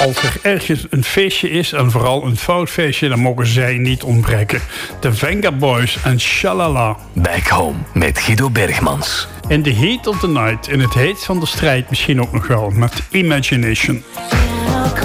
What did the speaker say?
Als er ergens een feestje is, en vooral een fout feestje, dan mogen zij niet ontbreken. De Venga Boys en Shalala. Back Home met Guido Bergmans. In the heat of the night, in het heet van de strijd misschien ook nog wel, met Imagination.